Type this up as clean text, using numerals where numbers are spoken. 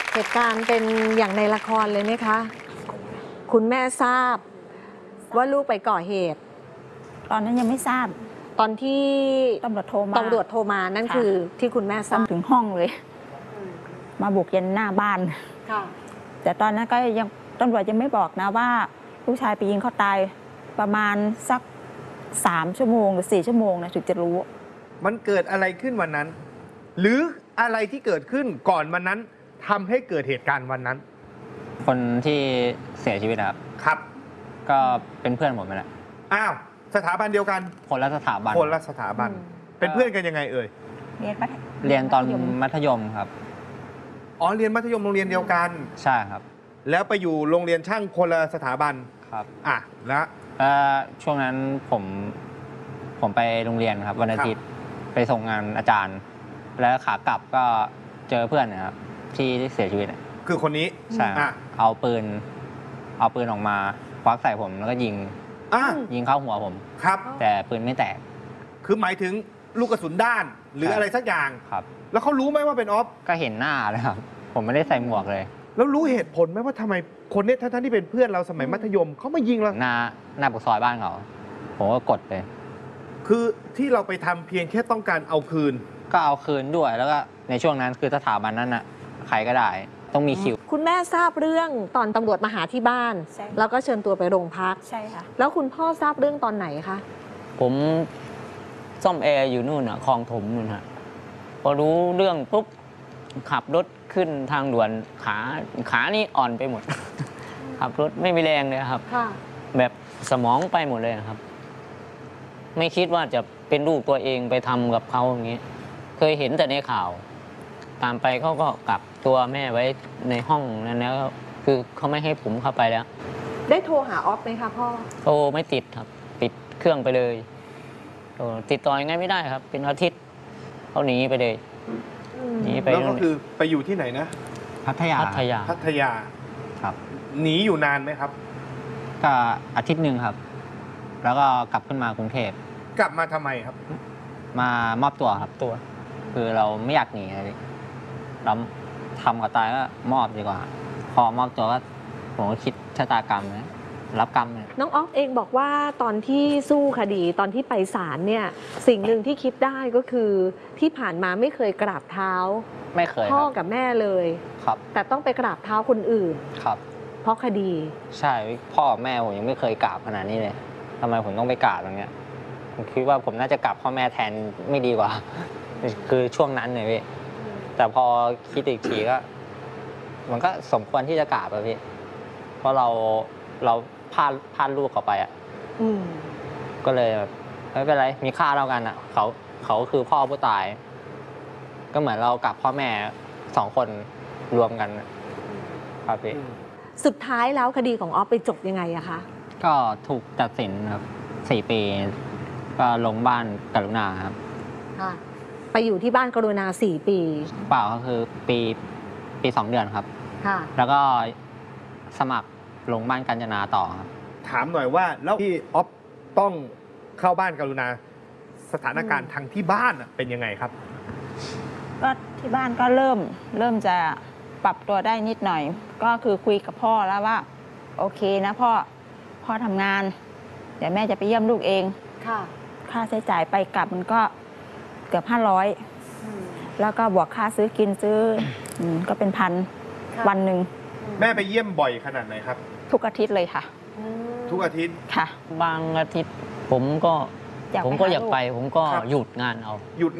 เหตุการณ์เป็นอย่างในละครเลยไหมคะ คุณแม่ทราบว่าลูกไปก่อเหตุตอนนั้นยังไม่ทราบตอนที่ตำรวจโทรมาตำรวจโทรมานั่นค่ะคือที่คุณแม่ทราบถึงห้องเลย มาบุกยันหน้าบ้านค่ะแต่ตอนนั้นก็ยังตำรวจยังไม่บอกนะว่าลูกชายไปยิงเขาตายประมาณสัก3 ชั่วโมงหรือ4 ชั่วโมงนะถึงจะรู้มันเกิดอะไรขึ้นวันนั้น หรืออะไรที่เกิดขึ้นก่อนวันนั้นทำให้เกิดเหตุการณ์วันนั้นคนที่เสียชีวิตนะครับครับก็เป็นเพื่อนผมนั่นแหละอ้าวสถาบันเดียวกันคนละสถาบันคนละสถาบัน เป็นเพื่อนกันยังไงเอ่ยเรียนเรียนตอนมัธยมครับอ๋อเรียนมัธยมโรงเรียนเดียวกันใช่ครับแล้วไปอยู่โรงเรียนช่างคนละสถาบันครับอ่ะแล้วช่วงนั้นผมไปโรงเรียนครับวันอาทิตย์ไปส่งงานอาจารย์ แล้วขากลับก็เจอเพื่อนนะครับที่เสียชีวิตคือคนนี้ใช่อ่ะเอาปืนออกมาควักใส่ผมแล้วก็ยิงอ่ะเข้าหัวผมครับแต่ปืนไม่แตกคือหมายถึงลูกกระสุนด้าน หรือใช่อะไรสักอย่างครับแล้วเขารู้ไหมว่าเป็นออฟก็เห็นหน้าเลยครับ ผมไม่ได้ใส่หมวกเลยแล้วรู้เหตุผลไหมว่าทำไมคนนี้ทั้งๆที่เป็นเพื่อนเราสมัยมัธยมเขามายิงเราหน้าปากซอยบ้านเขาผมก็กดเลยคือที่เราไปทำเพียงแค่ต้องการเอาคืนก็เอาคืนด้วยแล้วก็ในช่วงนั้นคือสถาบันนั้นน่ะใครก็ได้ต้องมีคิวคุณแม่ทราบเรื่องตอนตำรวจมาหาที่บ้านใช่แล้วก็เชิญตัวไปโรงพักใช่ค่ะแล้วคุณพ่อทราบเรื่องตอนไหนคะผมซ่อมแอร์อยู่นู่นน่ะคลองถมนู่นฮะพอรู้เรื่องปุ๊บขับรถขึ้นทางด่วนขานี่อ่อนไปหมด ขับรถไม่มีแรงเลยครับค่ะแบบสมองไปหมดเลยครับ ไม่คิดว่าจะเป็นลูกตัวเองไปทำกับเขาอย่างนี้ เคยเห็นแต่ในข่าว ตามไปเขาก็กักตัวแม่ไว้ในห้องนั้นแล้วคือเขาไม่ให้ผมเข้าไปแล้วได้โทรหาออฟไหมคะพ่อโทรไม่ติดครับ ปิดเครื่องไปเลยติดต่อยังไงไม่ได้ครับ เป็นอาทิตย์เขาหนีไปเลยหนีไปแล้วก็นู่นคือไปอยู่ที่ไหนนะพัทยาพัทยาพัทยาครับหนีอยู่นานไหมครับก็อาทิตย์หนึ่งครับ แล้วก็กลับขึ้นมากรุงเทพกลับมาทำไมครับมามอบตัวครับตัวคือเราไม่อยากหนีเลยเราทำกับตายก็มอบดีกว่า พอมอบตัวก็ผมก็คิดชะตากรรมนะรับกรรมเลยน้องออฟเองบอกว่าตอนที่สู้คดีตอนที่ไปศาลเนี่ยสิ่งหนึ่งที่คิดได้ก็คือที่ผ่านมาไม่เคยกราบเท้าไม่เคยคพ่อรับกับแม่เลยครับแต่ต้องไปกราบเท้าคนอื่นครับเพราะคดีใช่พ่อกับแม่ผมยังไม่เคยกราบขนาดนี้เลยทำไมผมต้องไปกราบอย่างเงี้ยผมคิดว่าผมน่าจะกราบพ่อแม่แทนไม่ดีกว่า คือช่วงนั้นเลยพี่แต่พอคิดอีกทีก็ มันก็สมควรที่จะกราบอะพี่เพราะเราพลาดลูกเขาไปอะอืมก็เลยแบบไม่เป็นไรมีค่าเท่ากันอะเขาคือพ่อผู้ตาย ก็เหมือนเรากับพ่อแม่2 คนรวมกันครับพี่สุดท้ายแล้วคดีของออฟไปจบยังไงอะคะก็ถูกตัดสินครับ4 ปี ก็ลงบ้านกรุณาครับค่ะ ไปอยู่ที่บ้านกรุณา4 ปีเปล่าก็คือปี 2 เดือนครับค่ะแล้วก็สมัครลงบ้านกัญจนาต่อครับถามหน่อยว่าแล้วที่ออฟต้องเข้าบ้านกรุณา สถานการณ์ทางที่บ้านน่ะเป็นยังไงครับก็ที่บ้านก็เริ่มจะปรับตัวได้นิดหน่อย ก็คือคุยกับพ่อแล้วว่า โอเคนะพ่อทำงาน เดี๋ยวแม่จะไปเยี่ยมลูกเองค่ะค่าใช้จ่ายไปกลับมันก็เกือบ500 แล้วก็บวกค่าซื้อกินซื้อก็เป็น1,000 ค่ะวันหนึ่งแม่ไปเยี่ยมบ่อยขนาดไหนครับทุกอาทิตย์เลยค่ะทุกอาทิตย์ค่ะบางอาทิตย์ผมก็อยากไปอยากหาลูกไป ผมก็ครับหยุดงานเอาหยุด